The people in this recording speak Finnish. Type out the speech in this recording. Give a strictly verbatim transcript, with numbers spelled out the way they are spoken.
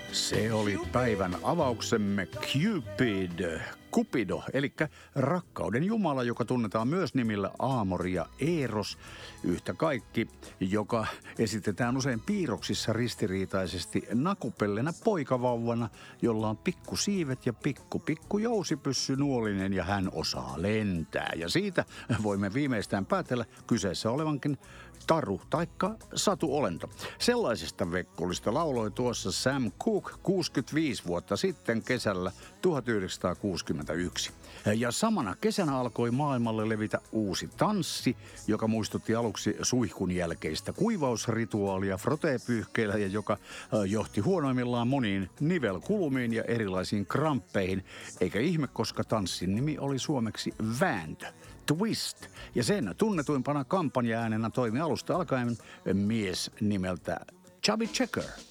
Se oli päivän avauksemme Cupid, Cupido, eli rakkauden jumala, joka tunnetaan myös nimillä Aamori ja Eros. Yhtä kaikki, joka esitetään usein piirroksissa ristiriitaisesti nakupellena poikavauvana, jolla on pikkusiivet ja pikku pikku jousipyssy nuolinen ja hän osaa lentää. Ja siitä voimme viimeistään päätellä kyseessä olevankin taru taikka satuolento. Sellaisesta vekkulista lauloi tuossa Sam Cooke kuusikymmentäviisi vuotta sitten kesällä tuhatyhdeksänsataakuusikymmentäyksi. Ja samana kesänä alkoi maailmalle levitä uusi tanssi, joka muistutti aluksi suihkun jälkeistä kuivausrituaalia frotee-pyyhkeillä ja joka johti huonoimmillaan moniin nivelkulumiin ja erilaisiin kramppeihin. Eikä ihme, koska tanssin nimi oli suomeksi vääntö. Twist. Ja sen tunnetuimpana kampanja-äänenä toimi alusta alkaen mies nimeltä Chubby Checker.